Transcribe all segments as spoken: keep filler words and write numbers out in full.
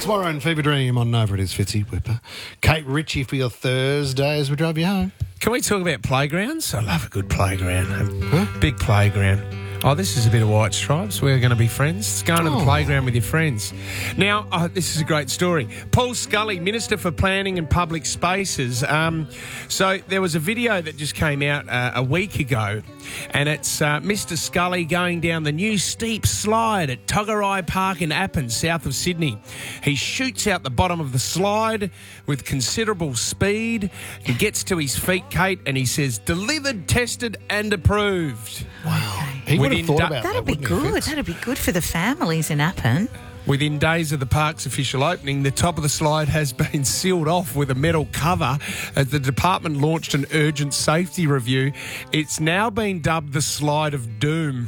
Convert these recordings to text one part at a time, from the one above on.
Max Warren, Fever Dream on Nova. It is Fitzy Whipper. Kate Ritchie for your Thursday as we drive you home. Can we talk about playgrounds? I love a good playground. Huh? Big playground. Oh, this is a bit of White Stripes. We're going to be friends. It's going to the Oh. playground with your friends. Now, oh, this is a great story. Paul Scully, Minister for Planning and Public Spaces. Um, so there was a video that just came out uh, a week ago, and it's uh, Mister Scully going down the new steep slide at Tuggerai Park in Appin, south of Sydney. He shoots out the bottom of the slide with considerable speed. He gets to his feet, Kate, and he says, delivered, tested and approved. Wow. He would have Within thought da- about That'd that, be wouldn't he, good. Fitz? That'd be good for the families in Appin. Within days of the park's official opening, the top of the slide has been sealed off with a metal cover as the department launched an urgent safety review. It's now been dubbed the Slide of Doom.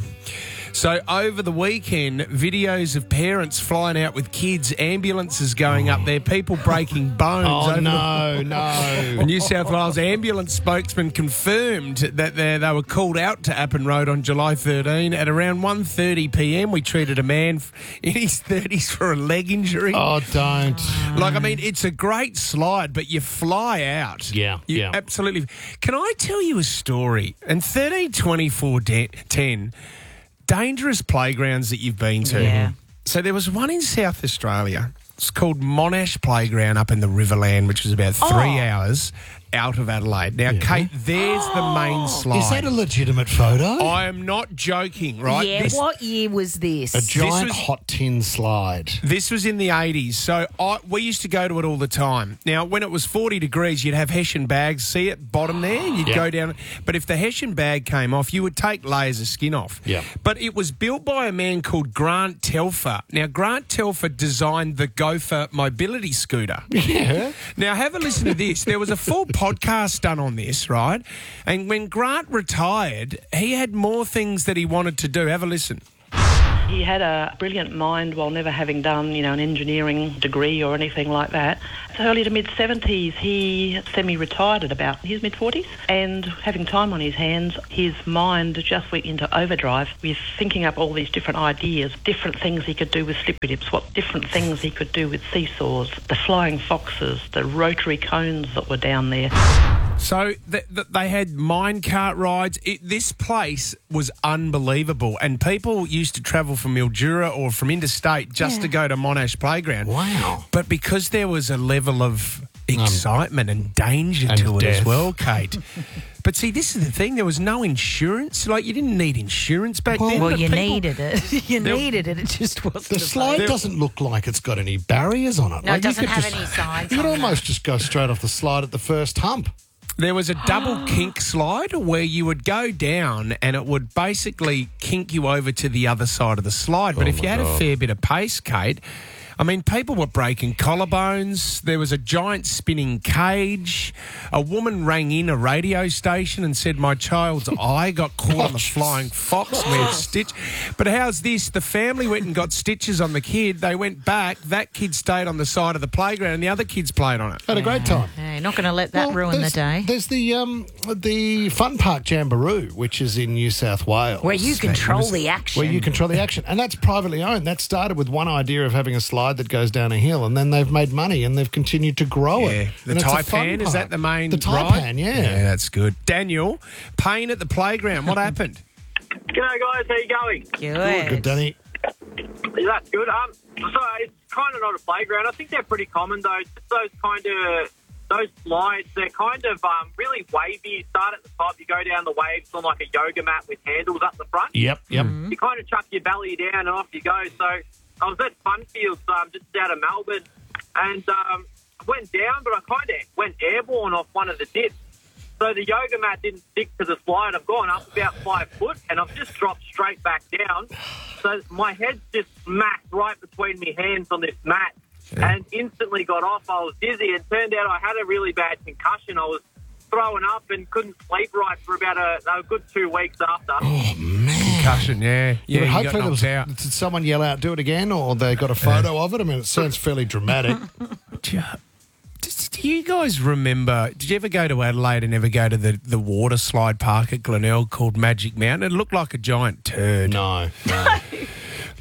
So over the weekend, videos of parents flying out with kids, ambulances going up there, people breaking bones. Oh, over no, the- no. A New South Wales ambulance spokesman confirmed that they, they were called out to Appin Road on July thirteenth. At around one thirty p m, we treated a man in his thirties for a leg injury. Oh, don't. Like, I mean, it's a great slide, but you fly out. Yeah, You yeah. Absolutely. Can I tell you a story? And thirteen twenty-four ten, dangerous playgrounds that you've been to. Yeah. So there was one in South Australia. It's called Monash Playground up in the Riverland, which is about three Oh. hours out of Adelaide. Now, Kate, there's the main slide. Is that a legitimate photo? I am not joking, right? Yeah, This- what year was this? A giant was- hot tin slide. This was in the eighties, so I, we used to go to it all the time. Now, when it was forty degrees, you'd have Hessian bags. See it, bottom there? You'd Yeah. go down. But if the Hessian bag came off, you would take layers of skin off. Yeah. But it was built by a man called Grant Telfer. Now, Grant Telfer designed the Gopher mobility scooter. Yeah. Now, have a listen to this. There was a full podcast done on this, right? And when Grant retired, he had more things that he wanted to do. Have a listen. He had a brilliant mind while never having done, you know, an engineering degree or anything like that. So early to mid-seventies, he semi-retired at about his mid-forties. And having time on his hands, his mind just went into overdrive with thinking up all these different ideas, different things he could do with slippery dips, what different things he could do with seesaws, the flying foxes, the rotary cones that were down there. So th- th- they had minecart rides. It, this place was unbelievable, and people used to travel from Mildura or from interstate just to go to Monash Playground. Wow. But because there was a level of excitement and danger and to it as death. well, Kate. But see, this is the thing. There was no insurance. Like, you didn't need insurance back then. well, but you people- needed it. You There- needed it. It just wasn't. The slide available. doesn't look like it's got any barriers on it. No, it Like, you doesn't could have just- any signs You could on almost just go straight off the slide at the first hump. There was a double kink slide where you would go down and it would basically kink you over to the other side of the slide. But Oh if you my had a God. fair bit of pace, Kate, I mean, people were breaking collarbones. There was a giant spinning cage. A woman rang in a radio station and said, my child's eye got caught on the flying fox. We had stitch. But how's this? The family went and got stitches on the kid. They went back. That kid stayed on the side of the playground and the other kids played on it. Had a great time. Yeah, not going to let that Well, ruin the there's- day. There's the um, the Fun Park Jamboree, which is in New South Wales. Where you control the action. Where you control the action. And that's privately owned. That started with one idea of having a slide that goes down a hill, and then they've made money and they've continued to grow Yeah. it. The And it's a fun Taipan, is park. that the main The ride? Taipan, yeah. Yeah, that's good. Daniel, pain at the playground. What happened? G'day guys, how you going? Good. Good, Danny. Yeah, that's good. Um, so it's kind of not a playground. I think they're pretty common though. Just those kind of those slides, they're kind of um, really wavy. You start at the top, you go down the waves on like a yoga mat with handles up the front. Yep, yep. You kind of chuck your belly down and off you go. So I was at Funfields um, just out of Melbourne, and um, I went down, but I kind of went airborne off one of the dips. So the yoga mat didn't stick to the slide. I've gone up about five foot, and I've just dropped straight back down. So my head's just smacked right between my hands on this mat, and instantly got off. I was dizzy, and turned out I had a really bad concussion. I was throwing up and couldn't sleep right for about a, a good two weeks after. Oh, man. Concussion, yeah. Yeah, But you hopefully got there knocked was, out. did someone yell out, do it again, or they got a photo of it? I mean, it sounds fairly dramatic. Do you- does- Do you guys remember, did you ever go to Adelaide and ever go to the, the water slide park at Glenelg called Magic Mountain? It looked like a giant turd. No, no.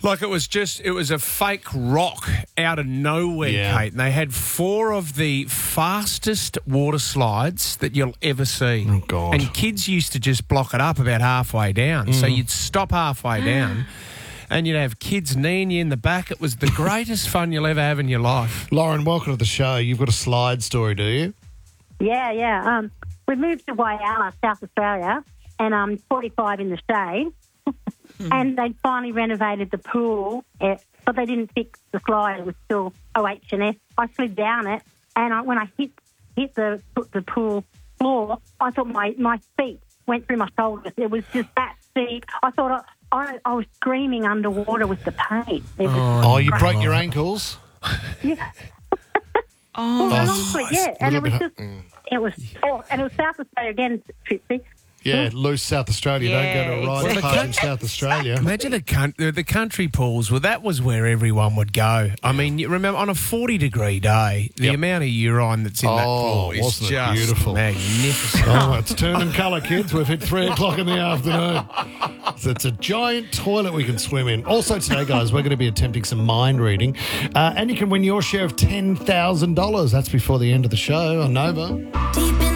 Like it was just, it was a fake rock out of nowhere, Yeah. Kate. And they had four of the fastest water slides that you'll ever see. Oh, God. And kids used to just block it up about halfway down. So you'd stop halfway down and you'd have kids kneeing you in the back. It was the greatest fun you'll ever have in your life. Lauren, welcome to the show. You've got a slide story, do you? Yeah, yeah. Um, we moved to Whyalla, South Australia, and I'm forty-five in the shade. And they'd finally renovated the pool, eh, but they didn't fix the slide. It was still O H and S. I slid down it, and I, when I hit hit the the pool floor, I thought my, my feet went through my shoulders. It was just that steep. I thought I, I, I was screaming underwater with the pain. It was Oh, you broke your ankles? Yeah. Oh, Well, honestly, yeah, and it was Little just, it was, oh, and it was South Australia again, Trixie. Yeah, loose South Australia. Yeah, Don't go to a ride exactly. park in South Australia. Imagine the, coun- the the country pools. Well, that was where everyone would go. I mean, you remember on a forty degree day, the Yep. amount of urine that's in that Oh, pool is wasn't it just beautiful? magnificent. Oh, it's turning colour, kids. We've hit three o'clock in the afternoon. So it's a giant toilet we can swim in. Also today, guys, we're going to be attempting some mind reading. Uh, and you can win your share of ten thousand dollars. That's before the end of the show on Nova. Deep in